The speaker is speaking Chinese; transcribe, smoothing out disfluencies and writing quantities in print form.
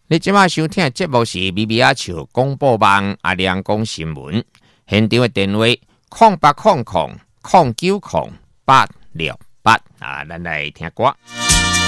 你即马收听的节目是咪咪仔笑广播网阿亮讲新闻，现场的电话0800090868啊，咱来听歌。